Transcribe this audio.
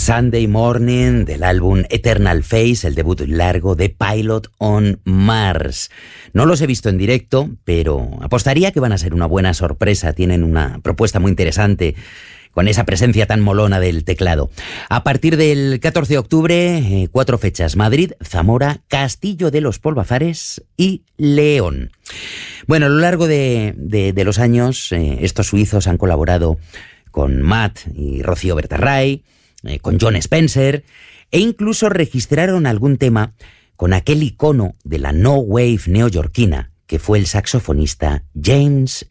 Sunday Morning, del álbum Eternal Face, el debut largo de Pilot on Mars. No los he visto en directo, pero apostaría que van a ser una buena sorpresa. Tienen una propuesta muy interesante con esa presencia tan molona del teclado. A partir del 14 de octubre, 4 fechas: Madrid, Zamora, Castillo de los Polvazares y León. Bueno, a lo largo de los años, estos suizos han colaborado con Matt y Rocío Bertarray, con John Spencer, e incluso registraron algún tema con aquel icono de la no wave neoyorquina que fue el saxofonista James